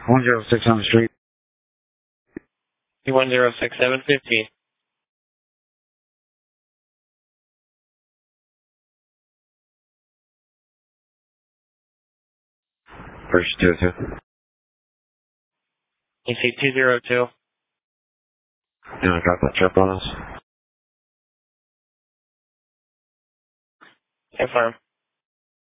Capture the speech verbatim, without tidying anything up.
one zero six on the street. one zero six seven fifteen. First two two. E C two zero two. You want to drop that trip on us? Confirm.